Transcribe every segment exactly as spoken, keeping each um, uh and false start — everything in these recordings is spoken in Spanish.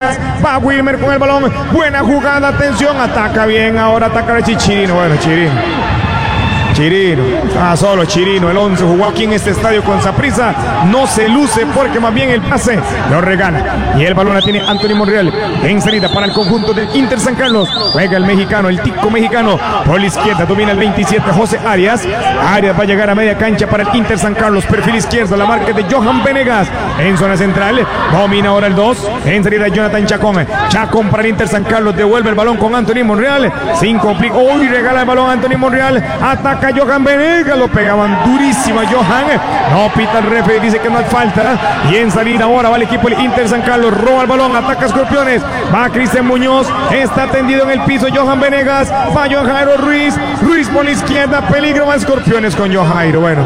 Venegas. Va Wilmer con el balón. Buena jugada, atención. Ataca bien. Ahora ataca el Chirino. Bueno, Chirino. Chirino, ah, solo Chirino, el once jugó aquí en este estadio con Saprissa, no se luce porque más bien el pase lo regala. Y el balón la tiene Anthony Monreal en salida para el conjunto del Inter San Carlos. Juega el mexicano, el tico mexicano, por la izquierda domina el veintisiete José Arias. Arias va a llegar a media cancha para el Inter San Carlos, perfil izquierdo, la marca de Johan Venegas. En zona central, domina ahora el dos, en salida Jonathan Chacón. Chacón para el Inter San Carlos, devuelve el balón con Anthony Monreal. Sin complica, uy, regala el balón a Anthony Monreal. Ataca Johan Venegas, lo pegaban durísima Johan, no pita el referee, dice que no hay falta. Y en salida ahora va el equipo del Inter San Carlos, roba el balón, ataca Escorpiones, va Cristian Muñoz, está tendido en el piso Johan Venegas, va Johan Jairo Ruiz, Ruiz por la izquierda, peligro, va Escorpiones con Johan Jairo. Bueno,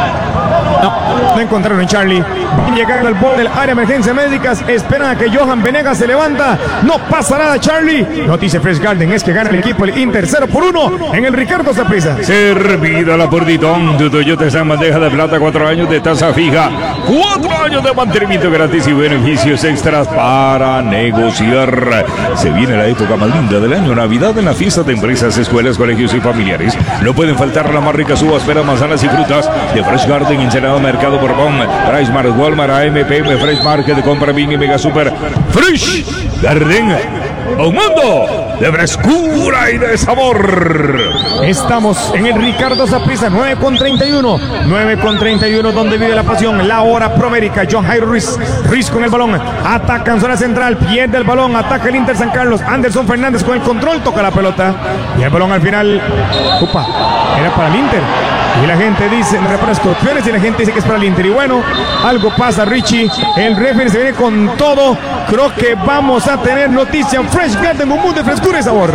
no, no encontraron en Charlie, llegando al borde del área de emergencias médicas, esperan a que Johan Venegas se levanta, no pasa nada Charlie. Noticia Fresh Garden es que gana el equipo del Inter cero por uno en el Ricardo Saprissa. Servida la Portitón, tu Toyota está en bandeja de plata, cuatro años de tasa fija, cuatro años de mantenimiento gratis y beneficios extras para negociar. Se viene la época más linda del año, Navidad, en la fiesta de empresas, escuelas, colegios y familiares. No pueden faltar las más ricas uvas, peras, manzanas y frutas de Fresh Garden, Ensenada, Mercado Borbón, Price Mart, Walmart, A M P M, Fresh Market, Compra Mini, Mega Super, Fresh Garden, un mundo de frescura y de sabor. Estamos en el Ricardo Saprissa, nueve con treinta y uno, nueve con treinta y uno, donde vive la pasión, la hora promérica. John Jairo Ruiz, Ruiz con el balón, ataca en zona central, pierde el balón, ataca el Inter San Carlos. Anderson Fernández con el control, toca la pelota y el balón al final, upa, era para el Inter. Y la gente dice, era para Escorpiones, y la gente dice que es para el Inter. Y bueno, algo pasa, Richie. El referee se viene con todo. Creo que vamos a tener noticia Fresh Garden, un mundo de frescura y sabor.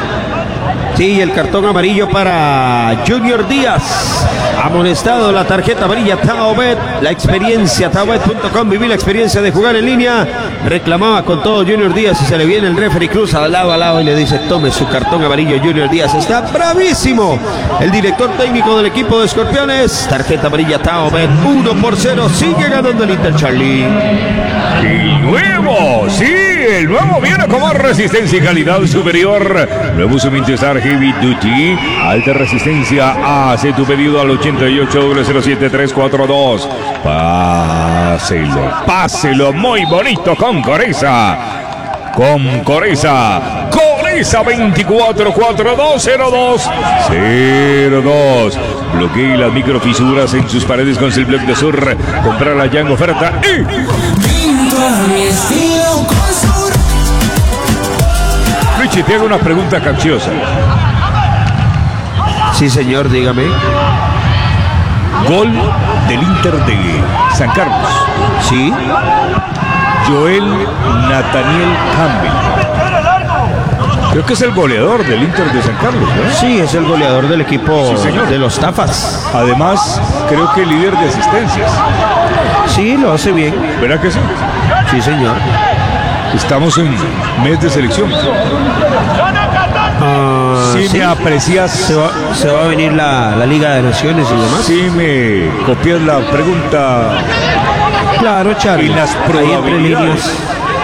Sí, el cartón amarillo para Junior Díaz. Amonestado, la tarjeta amarilla Taobet. La experiencia, taobet punto com. Viví la experiencia de jugar en línea. Reclamaba con todo Junior Díaz y se le viene el referee, cruza al lado a lado y le dice: tome su cartón amarillo. Junior Díaz está bravísimo. El director técnico del equipo de Escorpiones. Tarjeta amarilla Taobet, uno por cero. Sigue ganando el Inter, Charlie. Y nuevo, sí, el nuevo viene con más resistencia y calidad superior. Nuevo Suminto Star Heavy Duty, alta resistencia. Hace tu pedido al ochenta y ocho, cero siete tres cuatro dos. Páselo, páselo muy bonito con Coreza. Con Coreza. Coreza veinticuatro cuarenta y dos cero dos cero dos. Bloquee las microfisuras en sus paredes con Silblock de Sur. Comprarla ya en oferta y... Richie, te hago una pregunta capciosa. Sí, señor, dígame. Gol del Inter de San Carlos. Sí. Joel Nathaniel Campbell. Creo que es el goleador del Inter de San Carlos, ¿no? Sí, es el goleador del equipo, sí, de los Tafas. Además, creo que líder de asistencias. Sí, lo hace bien. ¿Verdad que sí? Sí, señor. Estamos en mes de selección. Uh, si sí, me aprecias. Se va, se va a venir la, la Liga de Naciones y demás. Si me copias la pregunta. Claro, Charlie. Y las probabilidades.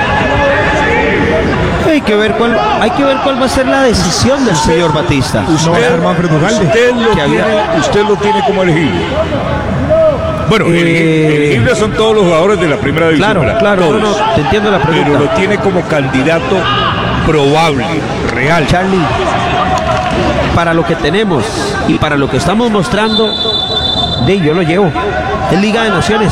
Hay que ver cuál, hay que ver cuál va a ser la decisión del usted, señor Batista. Usted, no, usted, lo, tiene, había... usted lo tiene como elegible. Bueno, eh, elegibles son todos los jugadores de la primera división. Claro, claro, todos, no, no, te entiendo la pregunta. Pero lo tiene como candidato probable, real. Charlie, para lo que tenemos y para lo que estamos mostrando, de yo lo llevo. Es Liga de Naciones.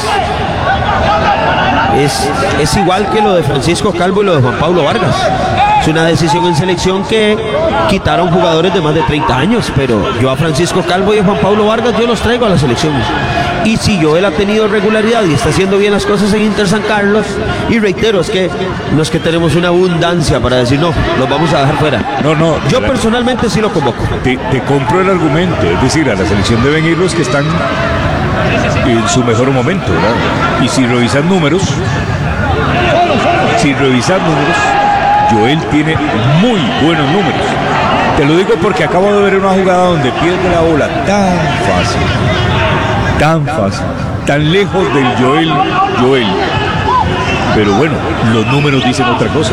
Es, es igual que lo de Francisco Calvo y lo de Juan Pablo Vargas. Es una decisión en selección que quitaron jugadores de más de treinta años, pero yo a Francisco Calvo y a Juan Pablo Vargas yo los traigo a la selección. Y si Joel ha tenido regularidad y está haciendo bien las cosas en Inter San Carlos, y reitero, es que no es que tenemos una abundancia para decir no, los vamos a dejar fuera. No, no. Yo personalmente sí lo convoco. Te, te compro el argumento, es decir, a la selección deben ir los que están en su mejor momento, ¿verdad? Y si revisas números, si revisas números, Joel tiene muy buenos números. Te lo digo porque acabo de ver una jugada donde pierde la bola tan fácil, tan fácil, tan lejos del Joel, Joel. Pero bueno, los números dicen otra cosa.